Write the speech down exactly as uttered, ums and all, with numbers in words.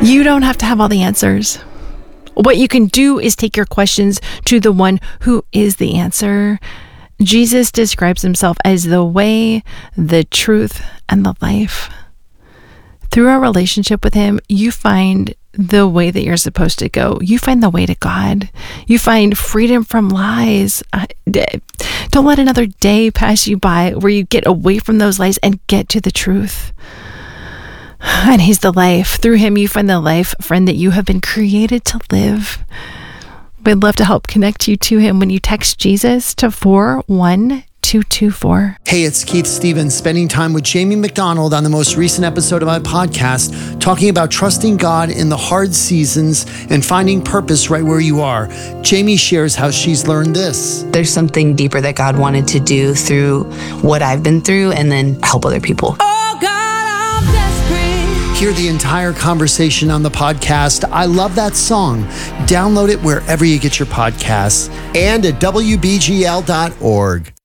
You don't have to have all the answers. What you can do is take your questions to the one who is the answer. Jesus describes himself as the way, the truth, and the life. Through our relationship with him, you find the way that you're supposed to go. You find the way to God. You find freedom from lies. Uh, don't let another day pass you by where you get away from those lies and get to the truth. And he's the life. Through him, you find the life, friend, that you have been created to live. We'd love to help connect you to him when you text Jesus to four one two two four. Hey, it's Keith Stevens, spending time with Jamie McDonald on the most recent episode of my podcast, talking about trusting God in the hard seasons and finding purpose right where you are. Jamie shares how she's learned this. There's something deeper that God wanted to do through what I've been through and then help other people. Oh God, I'm desperate. Hear the entire conversation on the podcast. I love that song. Download it wherever you get your podcasts and at W B G L dot org.